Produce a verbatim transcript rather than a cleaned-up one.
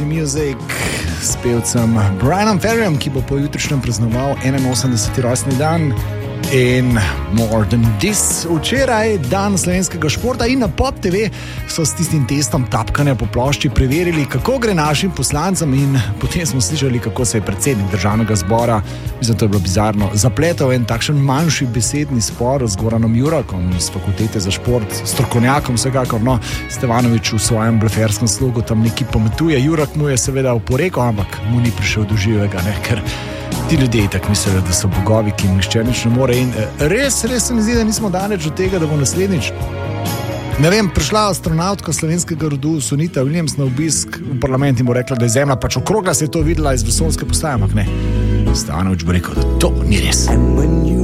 Country Music s pevcem Brianom Ferryjem, ki bo po jutrišnjem praznoval enainosemdeseti rojstni dan. In More Than This. Včeraj dan slovenskega športa in na Pop T V so s tistim testom tapkanja po plošči preverili, kako gre našim poslancem, in potem smo slišali, kako se je predsednik državnega zbora, mislim, to je bilo bizarno, zapletel en takšen manjši besedni spor z Goranom Jurakom iz fakultete za šport, strokovnjakom vsekakor, no, Stevanovič v svojem bleferskem slogu tam neki pametuje, Jurak mu je seveda oporekal, ampak mu ni prišel do živega, ne, ker ti ljudje tako mislijo, da so bogovi, ki nihče nič ne more, in res, res se mi zdi, da nismo daleč od tega, da bo naslednjič, ne vem, prišla astronautka slovenskega rodu Sunita Williams na obisk v parlament in bo rekla, da je Zemlja pač okrogla, se je to videla iz vesoljske postaje, ampak ne, Stevanovič bo rekel, da to ni res.